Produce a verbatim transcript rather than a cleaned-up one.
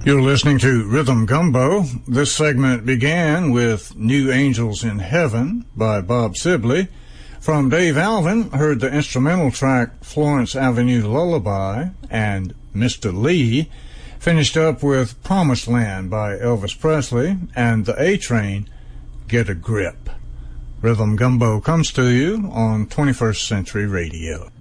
You're listening to Rhythm Gumbo. This segment began with New Angels in Heaven by Bob Sibley. From Dave Alvin, heard the instrumental track Florence Avenue Lullaby, and Mister Lee finished up with Promised Land by Elvis Presley, and the A-Train, Get a Grip. Rhythm Gumbo comes to you on twenty-first Century Radio.